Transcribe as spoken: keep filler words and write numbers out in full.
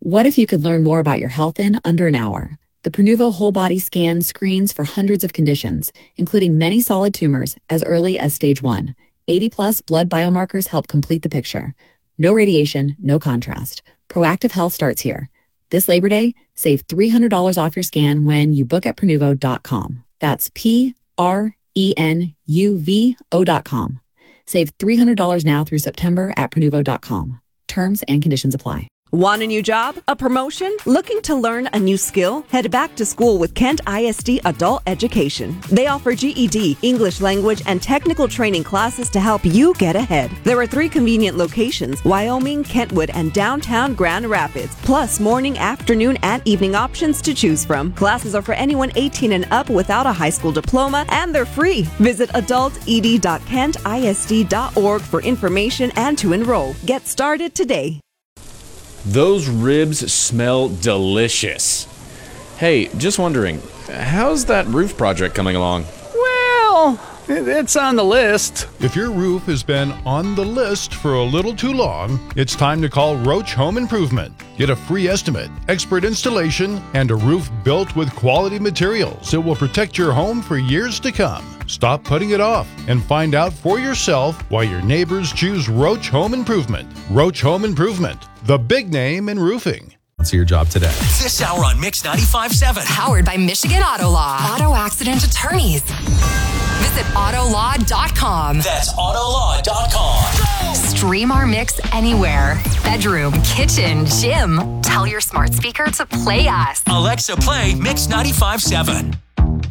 What if you could learn more about your health in under an hour? The Prenuvo Whole Body Scan screens for hundreds of conditions, including many solid tumors as early as stage one. eighty plus blood biomarkers help complete the picture. No radiation, no contrast. Proactive health starts here. This Labor Day, save three hundred dollars off your scan when you book at Prenuvo dot com. That's P R E N U V O dot com. Save three hundred dollars now through September at Prenuvo dot com. Terms and conditions apply. Want a new job? A promotion? Looking to learn a new skill? Head back to school with Kent I S D Adult Education. They offer G E D, English language, and technical training classes to help you get ahead. There are three convenient locations: Wyoming, Kentwood, and downtown Grand Rapids, plus morning, afternoon, and evening options to choose from. Classes are for anyone eighteen and up without a high school diploma, and they're free. Visit adult e d dot kent I S D dot org for information and to enroll. Get started today. Those ribs smell delicious. Hey, just wondering, how's that roof project coming along? Well, it's on the list. If your roof has been on the list for a little too long, it's time to call Roach Home Improvement. Get a free estimate, expert installation, and a roof built with quality materials that will protect your home for years to come. Stop putting it off and find out for yourself why your neighbors choose Roach Home Improvement. Roach Home Improvement, the big name in roofing. Let's see your job today. This hour on Mix ninety-five point seven. Powered by Michigan Auto Law. Auto accident attorneys. Visit auto law dot com. That's auto law dot com. Stream our mix anywhere. Bedroom, kitchen, gym. Tell your smart speaker to play us. Alexa, play Mix ninety-five point seven.